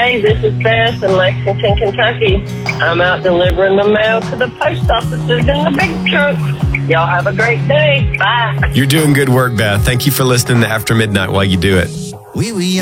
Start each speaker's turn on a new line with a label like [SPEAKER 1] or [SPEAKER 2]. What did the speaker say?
[SPEAKER 1] Hey, this is Beth in Lexington, Kentucky. I'm out delivering the mail to the post offices in the big truck. Y'all have a great day. Bye.
[SPEAKER 2] You're doing good work, Beth. Thank you for listening to After Midnight while you do it.